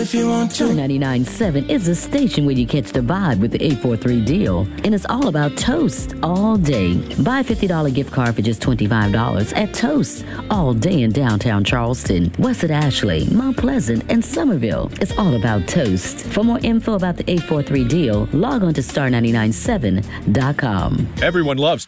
if you want to. Star 99.7 is the station where you catch the vibe with the 843 deal. And it's all about Toast all day. Buy a $50 gift card for just $25 at Toast all day in downtown Charleston, West at Ashley, Mount Pleasant, and Somerville. It's all about Toast. For more info about the 843 deal, log on to star997.com. Everyone loves